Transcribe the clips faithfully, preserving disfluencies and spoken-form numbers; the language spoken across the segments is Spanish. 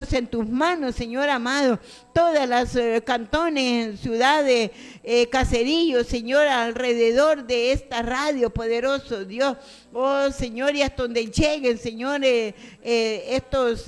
ponemos en tus manos, Señor amado, todas las eh, cantones, ciudades, eh, caserillos, Señor, alrededor de esta radio, poderoso Dios. Oh, Señor, y hasta donde lleguen, Señor, eh, eh, estos...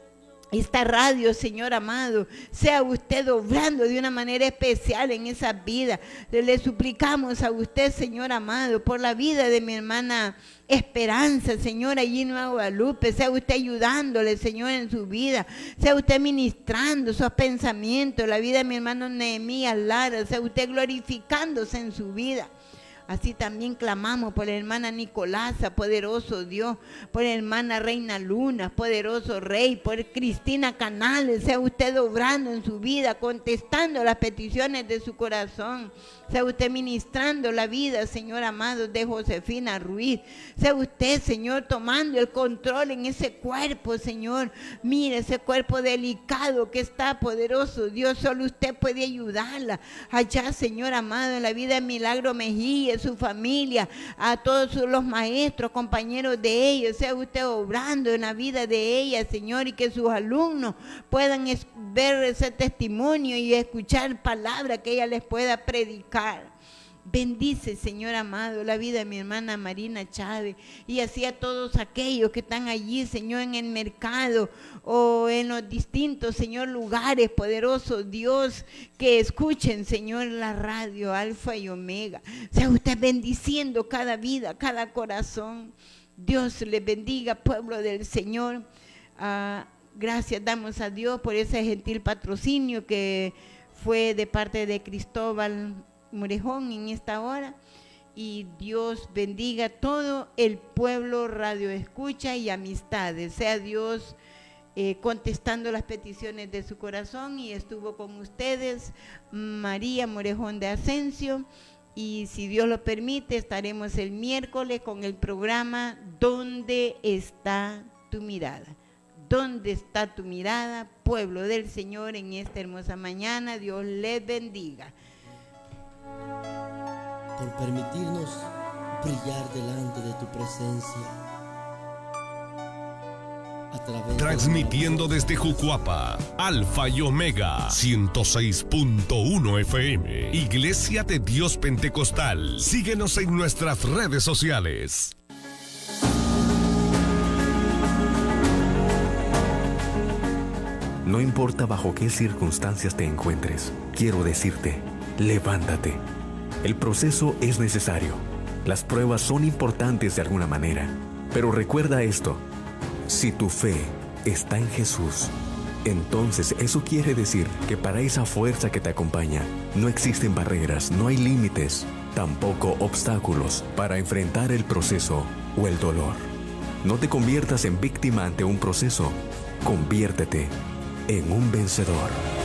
esta radio, Señor amado, sea usted obrando de una manera especial en esa vida. Le suplicamos a usted, Señor amado, por la vida de mi hermana Esperanza, Señor, allí en Nueva Guadalupe. Sea usted ayudándole, Señor, en su vida. Sea usted ministrando sus pensamientos, la vida de mi hermano Nehemías Lara. Sea usted glorificándose en su vida. Así también clamamos por la hermana Nicolasa, poderoso Dios, por la hermana Reina Luna, poderoso Rey, por Cristina Canales. Sea usted obrando en su vida, contestando las peticiones de su corazón. Sea usted ministrando la vida, Señor amado, de Josefina Ruiz. Sea usted, Señor, tomando el control en ese cuerpo, Señor. Mire ese cuerpo delicado que está, poderoso Dios. Solo usted puede ayudarla. Allá, Señor amado, en la vida de Milagro Mejía, su familia, a todos los maestros, compañeros de ellos. Sea usted obrando en la vida de ella, Señor, y que sus alumnos puedan ver ese testimonio y escuchar palabras que ella les pueda predicar. Bendice, Señor amado, la vida de mi hermana Marina Chávez y así a todos aquellos que están allí, Señor, en el mercado o en los distintos, Señor, lugares, poderoso Dios, que escuchen, Señor, la radio Alfa y Omega. Sea usted bendiciendo cada vida, cada corazón. Dios les bendiga, pueblo del Señor. Uh, gracias damos a Dios por ese gentil patrocinio que fue de parte de Cristóbal Morejón en esta hora, y Dios bendiga todo el pueblo radio escucha y amistades. Sea Dios eh, contestando las peticiones de su corazón, y estuvo con ustedes María Morejón de Asensio, y si Dios lo permite estaremos el miércoles con el programa ¿Dónde está tu mirada? ¿Dónde está tu mirada, pueblo del Señor, en esta hermosa mañana? Dios les bendiga. Por permitirnos brillar delante de tu presencia. A través Transmitiendo de desde Jucuapa, Alfa y Omega, ciento seis punto uno F M, Iglesia de Dios Pentecostal. Síguenos en nuestras redes sociales. No importa bajo qué circunstancias te encuentres, quiero decirte, levántate. El proceso es necesario. Las pruebas son importantes de alguna manera. Pero recuerda esto, si tu fe está en Jesús, entonces eso quiere decir que para esa fuerza que te acompaña, no existen barreras, no hay límites, tampoco obstáculos para enfrentar el proceso o el dolor. No te conviertas en víctima ante un proceso, conviértete en un vencedor.